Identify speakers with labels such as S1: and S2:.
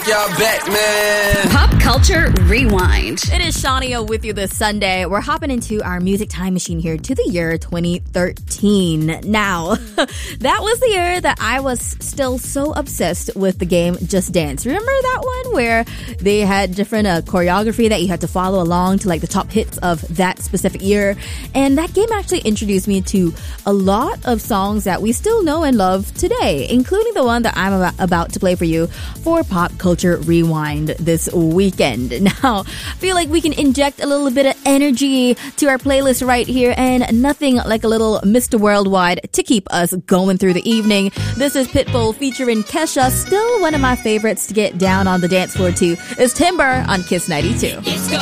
S1: y'all back, man.
S2: Pop Culture Rewind.
S3: It is Shania with you this Sunday. We're hopping into our music time machine here to the year 2013. Now, that was the year that I was still so obsessed with the game Just Dance. Remember that one where they had different choreography that you had to follow along to like the top hits of that specific year? And that game actually introduced me to a lot of songs that we still know and love today, including the one that I'm about to play for you for Pop Culture Rewind this weekend. Now, I feel like we can inject a little bit of energy to our playlist right here, and nothing like a little Mr. Worldwide to keep us going through the evening. This is Pitbull featuring Kesha. Still one of my favorites to get down on the dance floor to is Timber on Kiss 92.